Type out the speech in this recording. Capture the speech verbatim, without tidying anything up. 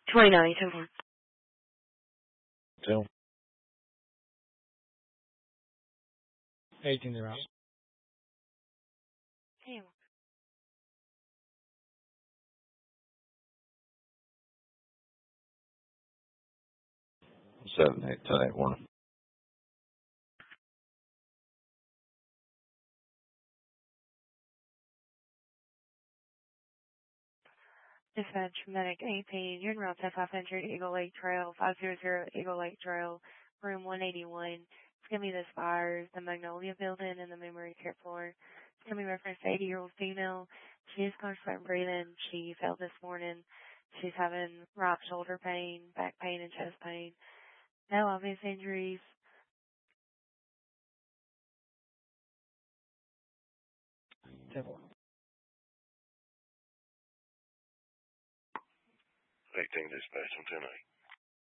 twenty-nine, ten four. Two. eighteen zero. Hey. Seven eight ten eight one. Dispatch medic eighteen, you're en route to five hundred Eagle Lake Trail, five hundred Eagle Lake Trail, room one eighty-one. It's going to be the Spires, the Magnolia Building, and the Memory Care Floor. It's going to be referenced to eighty-year-old female. She is constant breathing. She fell this morning. She's having right shoulder pain, back pain, and chest pain. No obvious injuries. ten four. eighteen dispatch on ten eight.